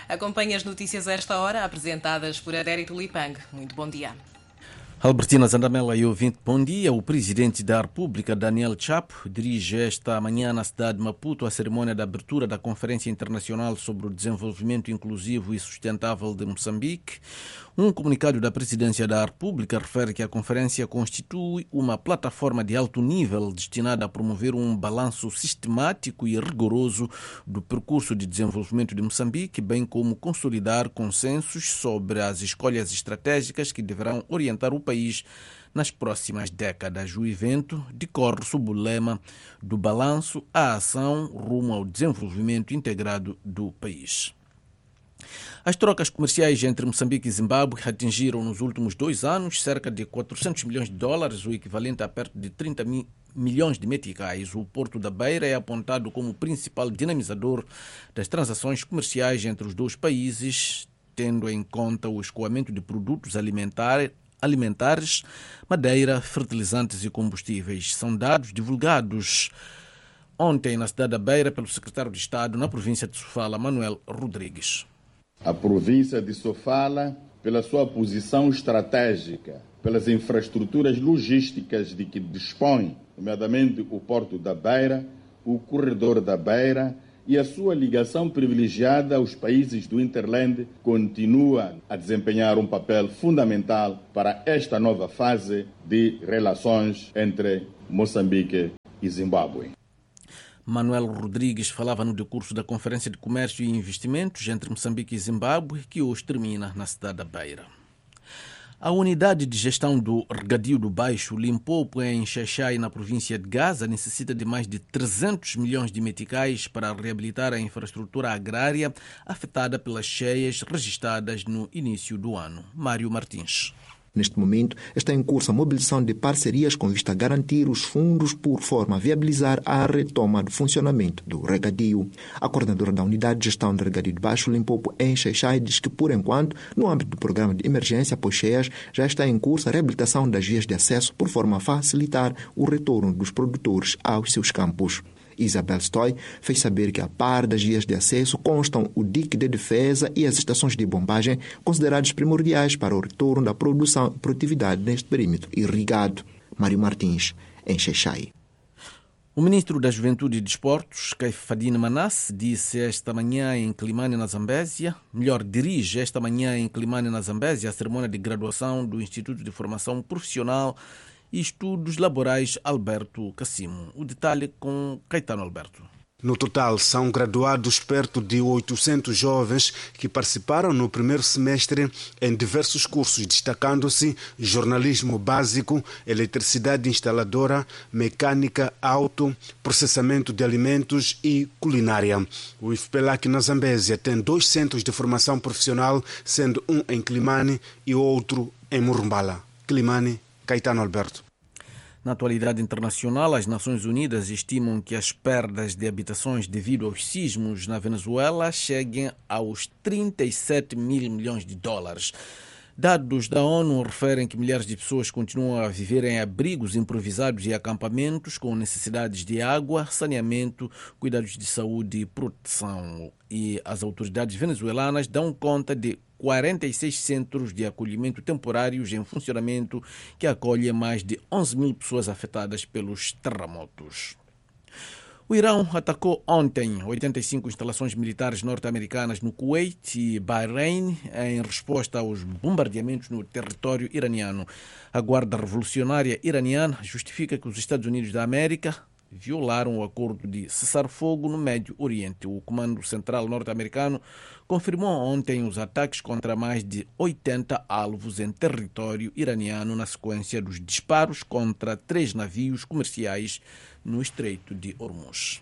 Acompanhe as notícias a esta hora, apresentadas por Adérito Lipang. Muito bom dia. Albertina Zandamela e ouvinte, bom dia. O presidente da República, Daniel Chapo, dirige esta manhã na cidade de Maputo a cerimônia de abertura da Conferência Internacional sobre o Desenvolvimento Inclusivo e Sustentável de Moçambique. Um comunicado da Presidência da República refere que a conferência constitui uma plataforma de alto nível destinada a promover um balanço sistemático e rigoroso do percurso de desenvolvimento de Moçambique, bem como consolidar consensos sobre as escolhas estratégicas que deverão orientar o país nas próximas décadas. O evento decorre sob o lema do balanço à ação rumo ao desenvolvimento integrado do país. As trocas comerciais entre Moçambique e Zimbábue atingiram nos últimos 2 anos cerca de 400 milhões de dólares, o equivalente a perto de 30 milhões de meticais. O Porto da Beira é apontado como o principal dinamizador das transações comerciais entre os dois países, tendo em conta o escoamento de produtos alimentares, madeira, fertilizantes e combustíveis. São dados divulgados ontem na cidade da Beira pelo secretário de Estado na província de Sofala, Manuel Rodrigues. A província de Sofala, pela sua posição estratégica, pelas infraestruturas logísticas de que dispõe, nomeadamente o Porto da Beira, o Corredor da Beira e a sua ligação privilegiada aos países do Interland, continua a desempenhar um papel fundamental para esta nova fase de relações entre Moçambique e Zimbábue. Manuel Rodrigues falava no decurso da Conferência de Comércio e Investimentos entre Moçambique e Zimbábue, que hoje termina na cidade da Beira. A unidade de gestão do regadio do Baixo Limpopo, em Xaixai, na província de Gaza, necessita de mais de 300 milhões de meticais para reabilitar a infraestrutura agrária afetada pelas cheias registradas no início do ano. Mário Martins. Neste momento, está em curso a mobilização de parcerias com vista a garantir os fundos por forma a viabilizar a retoma do funcionamento do regadio. A coordenadora da Unidade de Gestão do Regadio de Baixo Limpopo, em Xaixai, diz que, por enquanto, no âmbito do programa de emergência após cheias, já está em curso a reabilitação das vias de acesso por forma a facilitar o retorno dos produtores aos seus campos. Isabel Stoy fez saber que, a par das vias de acesso, constam o dique de defesa e as estações de bombagem, considerados primordiais para o retorno da produção e produtividade neste perímetro irrigado. Mário Martins, em Xaixai. O ministro da Juventude e Desportos, Caifadine Manasse, disse esta manhã em Climane, na Zambésia, dirige esta manhã em Climane, na Zambésia, a cerimônia de graduação do Instituto de Formação Profissional e Estudos Laborais Alberto Cassimo. O detalhe com Caetano Alberto. No total, são graduados perto de 800 jovens que participaram no primeiro semestre em diversos cursos, destacando-se jornalismo básico, eletricidade instaladora, mecânica, auto, processamento de alimentos e culinária. O IFPELAC na Zambésia tem 2 centros de formação profissional, sendo um em Climane e outro em Murumbala. Climane, Caetano Alberto. Na atualidade internacional, as Nações Unidas estimam que as perdas de habitações devido aos sismos na Venezuela cheguem aos 37 mil milhões de dólares. Dados da ONU referem que milhares de pessoas continuam a viver em abrigos improvisados e acampamentos com necessidades de água, saneamento, cuidados de saúde e proteção. E as autoridades venezuelanas dão conta de 46 centros de acolhimento temporários em funcionamento que acolhem mais de 11 mil pessoas afetadas pelos terremotos. O Irão atacou ontem 85 instalações militares norte-americanas no Kuwait e Bahrein em resposta aos bombardeamentos no território iraniano. A Guarda Revolucionária Iraniana justifica que os Estados Unidos da América violaram o acordo de cessar-fogo no Médio Oriente. O Comando Central norte-americano confirmou ontem os ataques contra mais de 80 alvos em território iraniano na sequência dos disparos contra 3 navios comerciais no Estreito de Hormuz.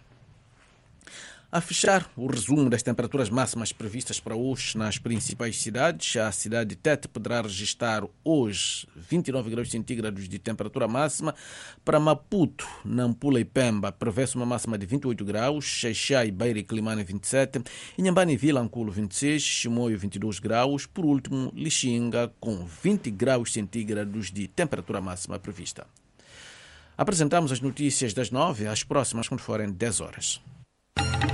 A fechar o resumo das temperaturas máximas previstas para hoje nas principais cidades, a cidade de Tete poderá registrar hoje 29 graus centígrados de temperatura máxima. Para Maputo, Nampula e Pemba prevê-se uma máxima de 28 graus, Xaixai, Beira e Climane 27, Inhambane e Vilanculo 26, Chimoio 22 graus, por último Lixinga com 20 graus centígrados de temperatura máxima prevista. Apresentamos as notícias das 9 às próximas quando forem 10 horas.